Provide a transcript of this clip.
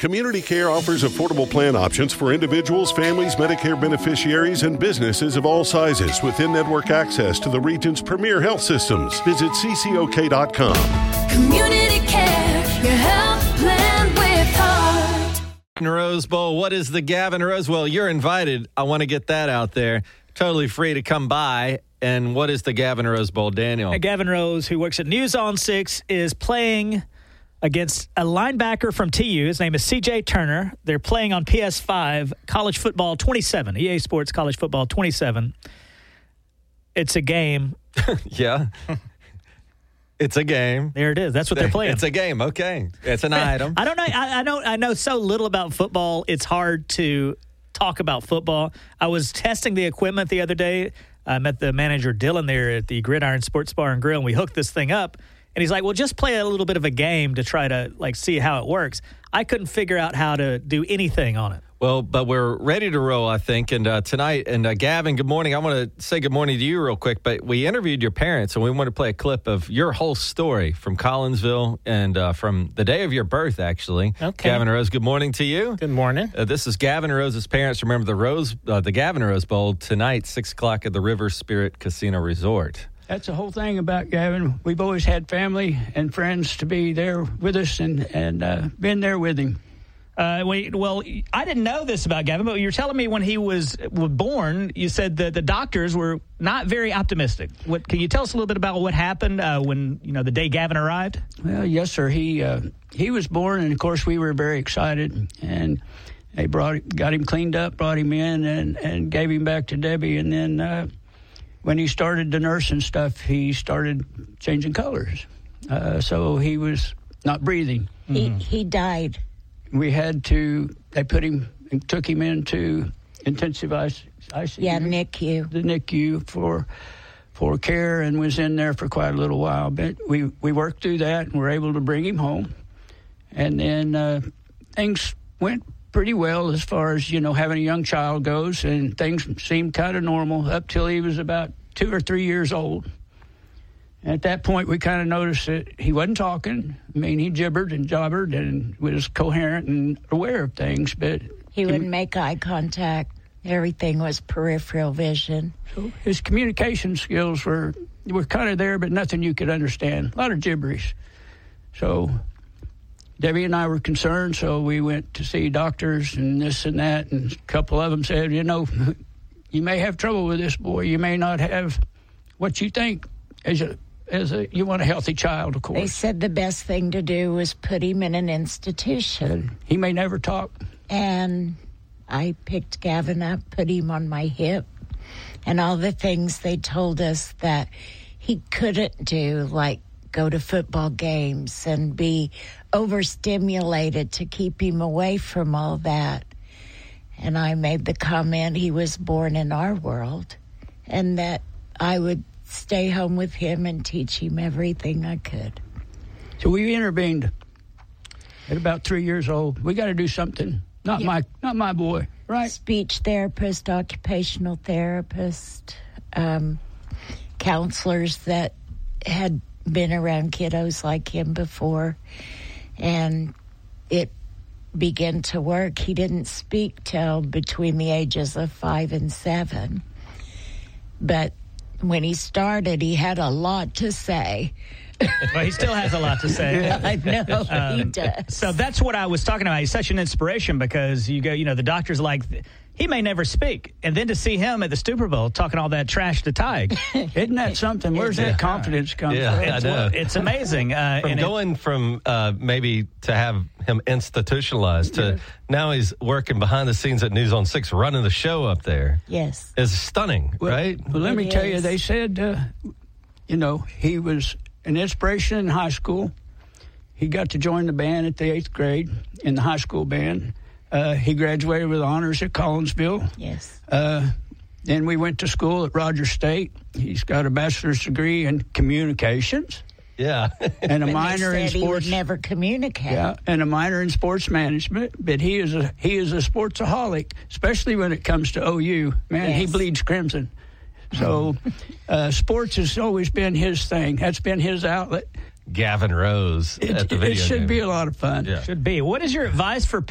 Community Care offers affordable plan options for individuals, families, Medicare beneficiaries, and businesses of all sizes with in-network access to the region's premier health systems. Visit ccok.com. Community Care, your health plan with heart. Rose Bowl. What is the Gavin Rose? Well, you're invited. I want to get that out there. Totally free to come by. And what is the Gavin Rose Bowl, Daniel? Gavin Rose, who works at News on 6, is playing against a linebacker from TU. His name is C.J. Turner. They're playing on PS5, College Football 27, EA Sports College Football 27. It's a game. Yeah. It's a game. There it is. That's what they're playing. It's a game. Okay. It's an item. I don't know. I know so little about football. It's hard to talk about football. I was testing the equipment the other day. I met the manager, Dylan, there at the Gridiron Sports Bar and Grill, and we hooked this thing up. And he's like, well, just play a little bit of a game to try to, see how it works. I couldn't figure out how to do anything on it. Well, but we're ready to roll, I think. And tonight, Gavin, good morning. I want to say good morning to you real quick. But we interviewed your parents, and we want to play a clip of your whole story from Collinsville and from the day of your birth, actually. Okay. Gavin Rose, good morning to you. Good morning. This is Gavin Rose's parents. Remember the Gavin Rose Bowl tonight, 6 o'clock at the River Spirit Casino Resort. That's the whole thing about Gavin. We've always had family and friends to be there with us and been there with him. Well, I didn't know this about Gavin, but you're telling me when he was born, you said that the doctors were not very optimistic. Can you tell us a little bit about what happened when the day Gavin arrived? Well, yes, sir. He was born, and of course we were very excited, and they got him cleaned up, brought him in, and gave him back to Debbie, and then when he started the nursing stuff, he started changing colors, so he was not breathing. He died. They took him into intensive ICU. Yeah, NICU. The NICU for care, and was in there for quite a little while. But we worked through that and were able to bring him home. And then things went pretty well as far as, having a young child goes, and things seemed kind of normal up till he was about 2 or 3 years old. At that point, we kind of noticed that he wasn't talking. I mean, he gibbered and jobbered and was coherent and aware of things, but he wouldn't make eye contact. Everything was peripheral vision. So his communication skills were kind of there, but nothing you could understand. A lot of gibberish. So Debbie and I were concerned, so we went to see doctors and this and that, and a couple of them said, you may have trouble with this boy. You may not have what you think you want a healthy child, of course. They said the best thing to do was put him in an institution. He may never talk. And I picked Gavin up, put him on my hip, and all the things they told us that he couldn't do, like go to football games and be overstimulated, to keep him away from all that. And I made the comment he was born in our world, and that I would stay home with him and teach him everything I could. So we intervened at about 3 years old. We got to do something. Not my boy, right? Speech therapist, occupational therapist, counselors that had been around kiddos like him before, and it began to work. He didn't speak till between the ages of 5 and 7, but when he started, he had a lot to say. Well, he still has a lot to say. I know, he does. So that's what I was talking about. He's such an inspiration because the doctor's like, he may never speak. And then to see him at the Super Bowl talking all that trash to Tig. Isn't that something? Where's that confidence come from? I know. It's amazing. From maybe to have him institutionalized to now he's working behind the scenes at News on 6, running the show up there. Yes. Is stunning, right? Well, let me tell you, they said, he was an inspiration in high school. He got to join the band at the 8th grade in the high school band. He graduated with honors at Collinsville. Yes. Then we went to school at Rogers State. He's got a bachelor's degree in communications. Yeah. And a minor in sports. He would never communicate. Yeah, and a minor in sports management. But he is a sportsaholic, especially when it comes to OU. Man, yes. He bleeds crimson. So sports has always been his thing. That's been his outlet. Gavin Rose at the video It should game. be a lot of fun. Should be. What is your advice for